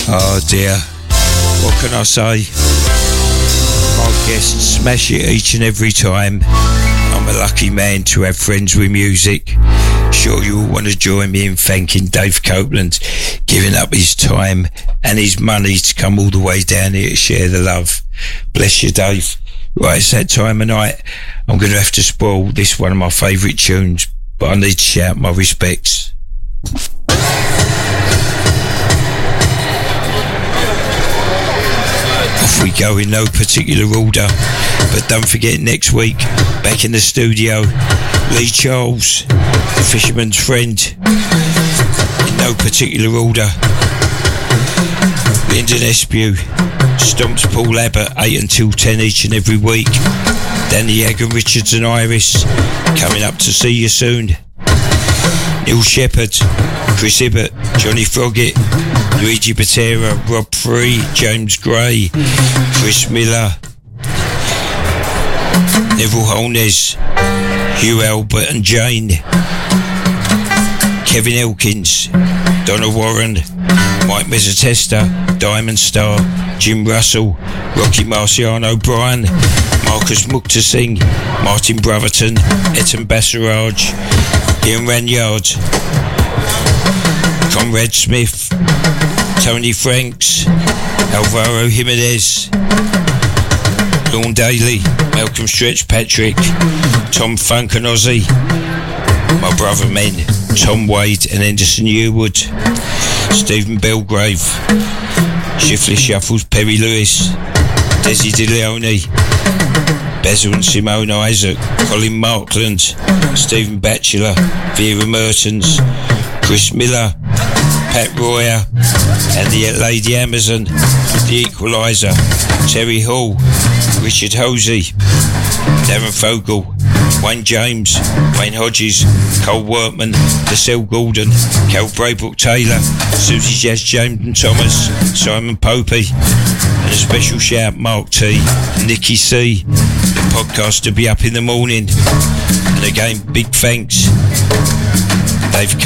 Oh dear, what can I say? My guests smash it each and every time. I'm a lucky man to have friends with music. Sure you all want to join me in thanking Dave Copeland, giving up his time and his money to come all the way down here to share the love. Bless you, Dave. Right, it's that time of night. I'm going to have to spoil this one of my favourite tunes, but I need to shout my respects. Off we go in no particular order, but don't forget next week, back in the studio, Lee Charles, the Fisherman's Friend, in no particular order. Lyndon Espew stomps Paul Abbott 8 until 10 each and every week. Danny Hagen, Richards and Iris coming up to see you soon. Neil Shepherd, Chris Ibbott, Johnny Froggett, Luigi Patera, Rob Free, James Gray, Chris Miller, Neville Holness, Hugh Albert and Jane, Kevin Elkins, Donna Warren, Mike Mezzatesta, Diamond Star, Jim Russell, Rocky Marciano Bryan, Marcus Mukta Singh, Martin Brotherton, Etan Bassaraj, Ian Ranyard, Conrad Smith, Tony Franks, Alvaro Jimenez, Lorne Daly, Malcolm Stretch Patrick, Tom Funk and Ozzy, my brother men, Tom Wade and Anderson Yearwood, Stephen Belgrave, Shifley Shuffles, Perry Lewis, Desi De Leone, Basil and Simone Isaac, Colin Markland, Stephen Batchelor, Vera Mertens, Chris Miller, Pat Royer, and the Lady Amazon, The Equaliser, Terry Hall, Richard Hosey, Darren Fogel, Wayne James, Wayne Hodges, Cole Workman, Lascelle Gordon, Cal Braybrook Taylor, Susie Jazz James and Thomas, Simon Popey, and a special shout Mark T, Nikki C. The podcast will be up in the morning. And again, big thanks, Dave